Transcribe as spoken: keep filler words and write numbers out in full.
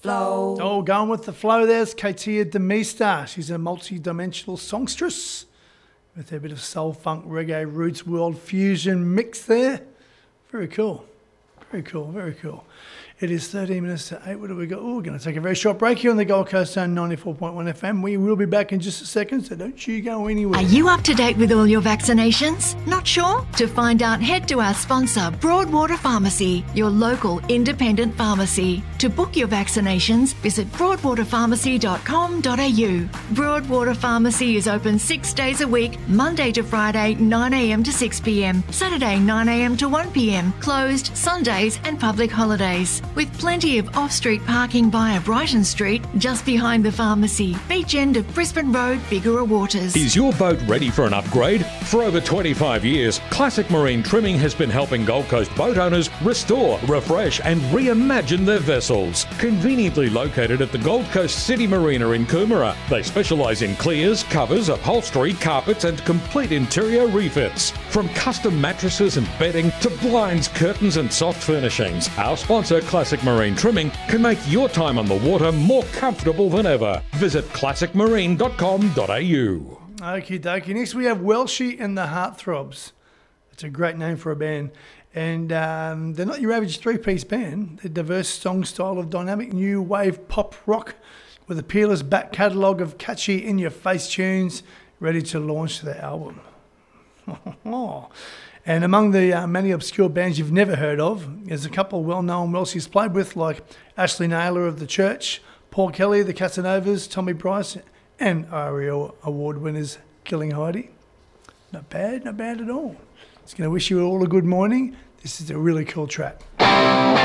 flow. Oh, going with the flow, there's Katia Demista. She's a multi-dimensional songstress with a bit of soul, funk, reggae, roots, world fusion mix there. Very cool. Very cool, very cool. It is thirteen minutes to eight. What do we got? Oh, we're going to take a very short break here on the Gold Coast on ninety-four point one F M. We will be back in just a second, so don't you go anywhere. Are you up to date with all your vaccinations? Not sure? To find out, head to our sponsor, Broadwater Pharmacy, your local independent pharmacy. To book your vaccinations, visit broadwater pharmacy dot com dot a u. Broadwater Pharmacy is open six days a week, Monday to Friday, nine a m to six p m, Saturday, nine a m to one p m, closed Sundays and public holidays. With plenty of off-street parking via Brighton Street, just behind the pharmacy, beach end of Brisbane Road, Bigara Waters. Is your boat ready for an upgrade? For over twenty-five years, Classic Marine Trimming has been helping Gold Coast boat owners restore, refresh and reimagine their vessels. Conveniently located at the Gold Coast City Marina in Coomera, they specialise in clears, covers, upholstery, carpets and complete interior refits. From custom mattresses and bedding to blinds, curtains and soft furnishings, our sponsor Classic Marine Trimming can make your time on the water more comfortable than ever. Visit classic marine dot com dot a u. Okie dokie. Next we have Welshie and the Heartthrobs. It's a great name for a band. And um, they're not your average three-piece band. They're a diverse song style of dynamic new wave pop rock with a peerless back catalogue of catchy in-your-face tunes ready to launch their album. And among the uh, many obscure bands you've never heard of, there's a couple well-known Welshie's played with, like Ashley Naylor of The Church, Paul Kelly, The Casanovas, Tommy Price, and A R I A Award winners Killing Heidi. Not bad, not bad at all. Just going to wish you all a good morning. This is a really cool track.